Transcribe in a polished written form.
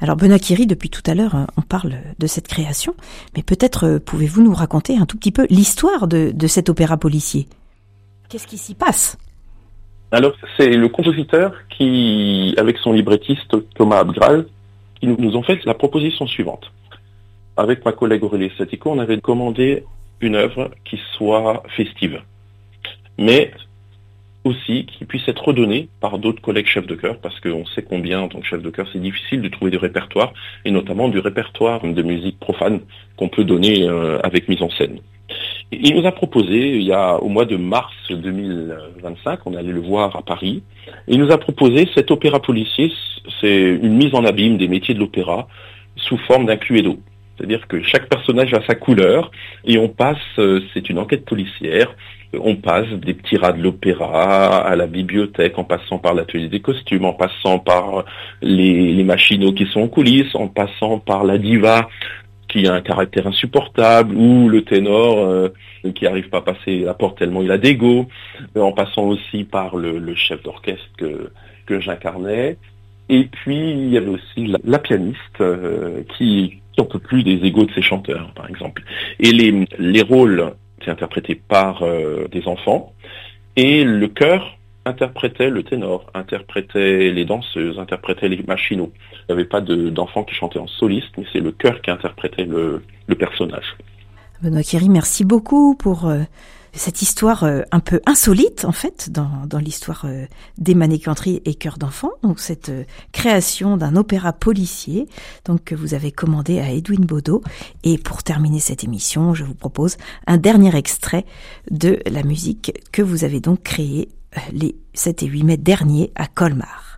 Alors Benoît Quéry, depuis tout à l'heure, on parle de cette création, mais peut-être pouvez-vous nous raconter un tout petit peu l'histoire de cet opéra policier. Qu'est-ce qui s'y passe ? Alors, c'est le compositeur qui, avec son librettiste Thomas Abgral, qui nous ont fait la proposition suivante. Avec ma collègue Aurélie Satico, on avait commandé une œuvre qui soit festive, mais aussi qui puisse être redonnée par d'autres collègues chefs de chœur, parce qu'on sait combien, en tant que chef de chœur, c'est difficile de trouver du répertoire, et notamment du répertoire de musique profane qu'on peut donner avec mise en scène. Il nous a proposé, au mois de mars 2025, on allait le voir à Paris, il nous a proposé cet opéra policier, c'est une mise en abîme des métiers de l'opéra sous forme d'un cluedo. C'est-à-dire que chaque personnage a sa couleur et on passe, c'est une enquête policière, on passe des petits rats de l'opéra à la bibliothèque, en passant par l'atelier des costumes, en passant par les machinaux qui sont en coulisses, en passant par la diva qui a un caractère insupportable, ou le ténor qui n'arrive pas à passer la porte tellement il a d'ego, en passant aussi par le chef d'orchestre que j'incarnais. Et puis il y avait aussi la pianiste qui n'en peut plus des égos de ses chanteurs, par exemple. Et les rôles étaient interprétés par des enfants, et le chœur interprétait le ténor, interprétait les danseuses, interprétait les machinaux. Il n'y avait pas d'enfants qui chantaient en soliste, mais c'est le chœur qui interprétait le personnage. Benoît Quéry, merci beaucoup pour cette histoire un peu insolite, en fait, dans l'histoire des maniganteries et chœurs d'enfants. Donc, cette création d'un opéra policier, donc, que vous avez commandé à Edwin Baudot. Et pour terminer cette émission, je vous propose un dernier extrait de la musique que vous avez donc créée les 7 et 8 mai derniers à Colmar.